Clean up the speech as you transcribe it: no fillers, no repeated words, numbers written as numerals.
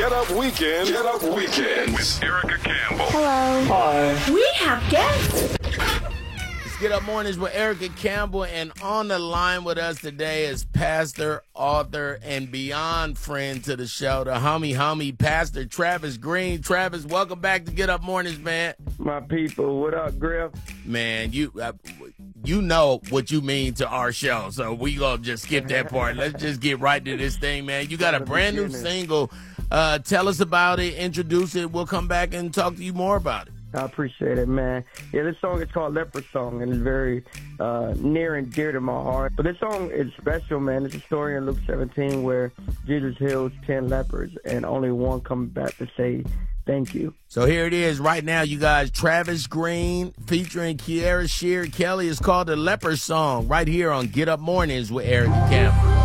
Get Up Weekend. Get Up Weekend with Erica Campbell. Hello. Hi. We have guests. Let's Get Up Mornings with Erica Campbell, and on the line with us today is pastor, author, and beyond friend to the show, the homie, Pastor Travis Green. Travis, welcome back to Get Up Mornings, man. My people, what up, Griff? Man, you know what you mean to our show, so we gonna just skip that part. Let's just get right to this thing, man. You got a brand new single. Tell us about it, introduce it. We'll come back and talk to you more about it. I appreciate it, man. Yeah, this song is called Leper Song, and it's very near and dear to my heart. But this song is special, man. It's a story in Luke 17 where Jesus heals 10 lepers, and only one comes back to say thank you. So here it is right now, you guys. Travis Green featuring Kiara Shear Kelly. It's called The Leper Song right here on Get Up Mornings with Erica Campbell.